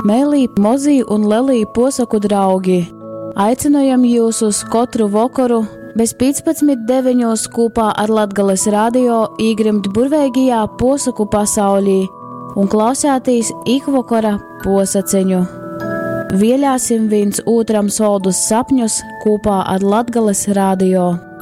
Mēlī, mozī un lelī posaku draugi. Aicinojam jūs uz katru vakaru bez 15.9 kopā ar Latgales radio īgrimt burveigajā posaku pasaulī un klausētīs ikvakara posaceņu. Vielāsim viens otram soldus sapņus kopā ar Latgales radio.